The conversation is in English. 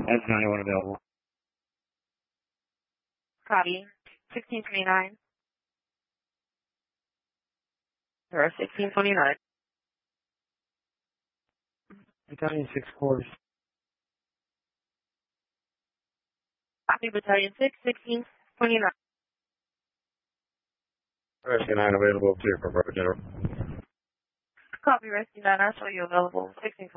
That's 91 available. Copy. 1629. There are 1629. Battalion 6 course. Copy, Battalion 6, 1629. Rescue 9 available, clear for Bravo General. Copy, Rescue 9, I show you available, 1629.